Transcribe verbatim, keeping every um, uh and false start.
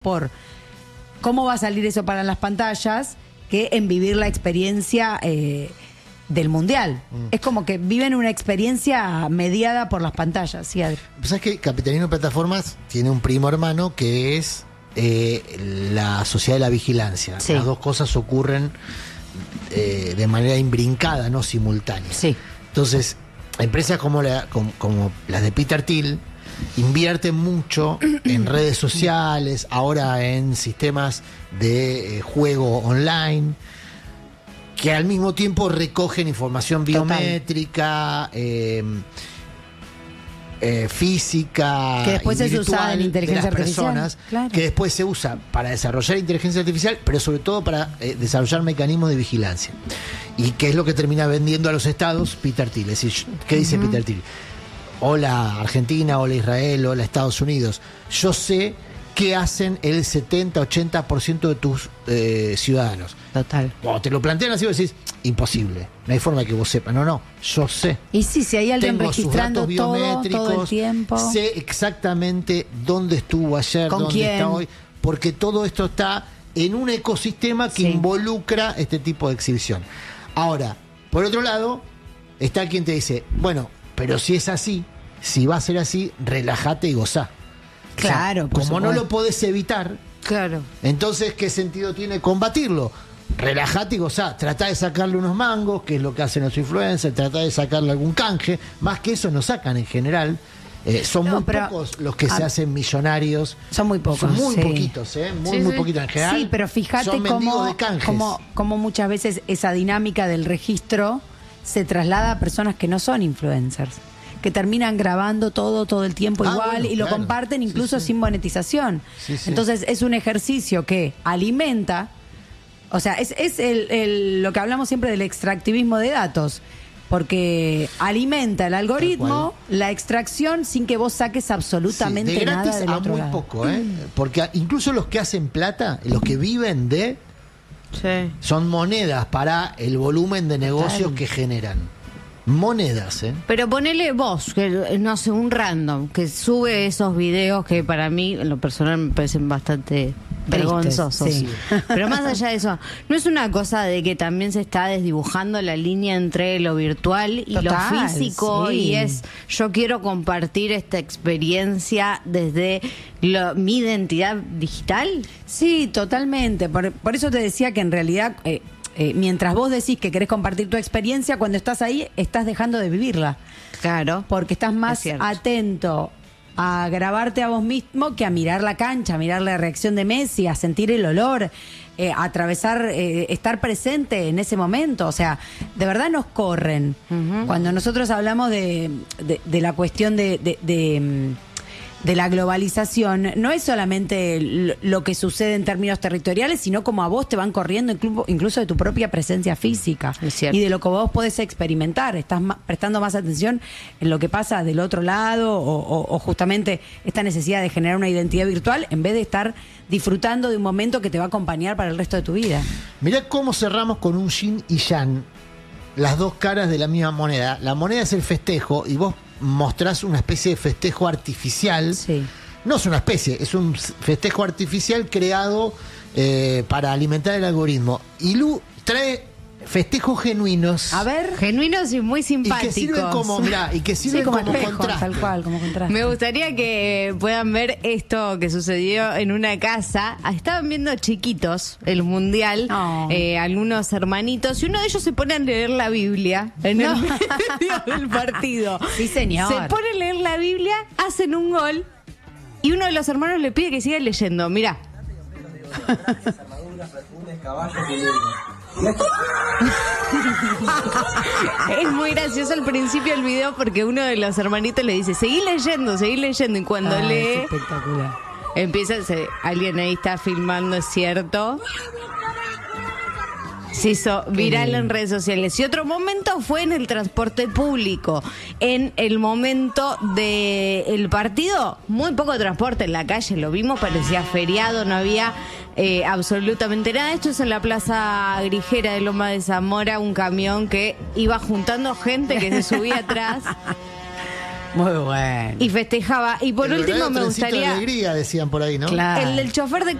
por cómo va a salir eso para las pantallas que en vivir la experiencia eh, del Mundial. Mm. Es como que viven una experiencia mediada por las pantallas. ¿Sí, Adri? ¿Sabes qué? Capitalismo de Plataformas tiene un primo hermano que es eh, la sociedad de la vigilancia. Sí. Las dos cosas ocurren eh, de manera imbrincada, no simultánea. Sí. Entonces, empresas como, la, como, como las de Peter Thiel invierten mucho en redes sociales, ahora en sistemas de eh, juego online, que al mismo tiempo recogen información biométrica, eh, eh, física, que después se usa en inteligencia de las artificial, personas, claro. Que después se usa para desarrollar inteligencia artificial, pero sobre todo para eh, desarrollar mecanismos de vigilancia. Y que es lo que termina vendiendo a los estados Peter Thiel. Es decir, ¿qué dice uh-huh. Peter Thiel? Hola Argentina, hola Israel, hola Estados Unidos. Yo sé qué hacen el setenta, ochenta por ciento de tus eh, ciudadanos. Total. Cuando te lo plantean así, vos decís, imposible. No hay forma que vos sepas. No, no, yo sé. Y sí, si hay alguien Tengo registrando sus datos todo, biométricos, todo el tiempo. Sé exactamente dónde estuvo ayer, ¿Con dónde quién? está hoy. Porque todo esto está en un ecosistema que sí. involucra este tipo de exhibición. Ahora, por otro lado, está quien te dice, bueno, pero si es así, si va a ser así, relájate y gozá. Claro, o sea, como supuesto. No lo podés evitar, claro. Entonces, ¿qué sentido tiene combatirlo? Relájate y gozá. Tratá de sacarle unos mangos, que es lo que hacen los influencers, tratá de sacarle algún canje. Más que eso no sacan en general. Eh, son no, muy pocos los que a, se hacen millonarios. Son muy pocos. Son muy sí. poquitos, ¿eh? Muy, sí, muy sí. poquitos en general. Sí, pero fíjate cómo, cómo, cómo muchas veces esa dinámica del registro se traslada a personas que no son influencers, que terminan grabando todo, todo el tiempo ah, igual bueno, y lo claro. comparten incluso sí, sí. sin monetización. Sí, sí. Entonces es un ejercicio que alimenta, o sea, es, es el, el, lo que hablamos siempre del extractivismo de datos, porque alimenta el algoritmo, la extracción sin que vos saques absolutamente sí, de nada del a otro muy lado. Poco, ¿eh? Porque incluso los que hacen plata, los que viven de, sí. son monedas para el volumen de negocios Total. que generan. Monedas, ¿eh? Pero ponele vos, que no sé, un random, que sube esos videos que para mí, en lo personal, me parecen bastante vergonzosos. Sí. Pero más allá de eso, ¿no es una cosa de que también se está desdibujando la línea entre lo virtual y Total, lo físico? Sí. Y es, yo quiero compartir esta experiencia desde lo, mi identidad digital. Sí, totalmente. Por, por eso te decía que en realidad... Eh, Eh, mientras vos decís que querés compartir tu experiencia, cuando estás ahí estás dejando de vivirla. Claro. Porque estás más atento a grabarte a vos mismo que a mirar la cancha, a mirar la reacción de Messi, a sentir el olor, eh, a atravesar, eh, estar presente en ese momento. O sea, de verdad nos corren. Uh-huh. Cuando nosotros hablamos de, de, de la cuestión de... de, de de la globalización, no es solamente lo que sucede en términos territoriales, sino como a vos te van corriendo incluso de tu propia presencia física y de lo que vos podés experimentar. Estás prestando más atención en lo que pasa del otro lado o, o, o justamente esta necesidad de generar una identidad virtual en vez de estar disfrutando de un momento que te va a acompañar para el resto de tu vida. Mirá cómo cerramos con un yin y yang, las dos caras de la misma moneda. La moneda es el festejo y vos mostrás una especie de festejo artificial. Sí. No es una especie, es un festejo artificial creado eh, para alimentar el algoritmo. Y Lu trae festejos genuinos. A ver, genuinos y muy simpáticos. Y que sirven como, mirá, y que sirven sí, como, como espejo, contraste. Tal cual, como contraste. Me gustaría que puedan ver esto que sucedió en una casa. Estaban viendo chiquitos el mundial, oh. eh, algunos hermanitos, y uno de ellos se pone a leer la Biblia en no. el medio del partido. Sí, señor. Se pone a leer la Biblia, hacen un gol y uno de los hermanos le pide que siga leyendo. Mirá. Es muy gracioso al principio del video porque uno de los hermanitos le dice seguí leyendo, seguí leyendo y cuando ah, lee es espectacular. Empieza, se, alguien ahí está filmando, es cierto, se hizo viral en redes sociales. Y otro momento fue en el transporte público. En el momento del partido, muy poco transporte en la calle, lo vimos, parecía feriado, no había eh, absolutamente nada. Esto es en la Plaza Grijera de Loma de Zamora, un camión que iba juntando gente que se subía atrás. Muy bueno. Y festejaba. Y por El último me trencito gustaría... de alegría, decían por ahí, ¿no? Claro. El del chofer de